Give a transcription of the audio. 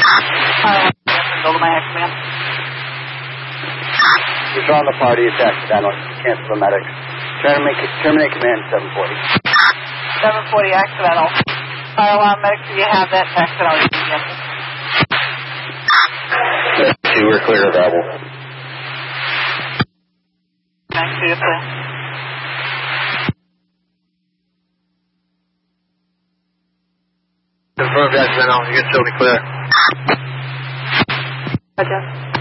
Go to my command. You're on the party, it's accidental. Cancel the medics. Terminate command 740. 740 accidental. Fire alarm medics, do you have that accidental? We're clear of Rebel. Thanks, seriously. Confirmed accidental. You get totally clear. Roger.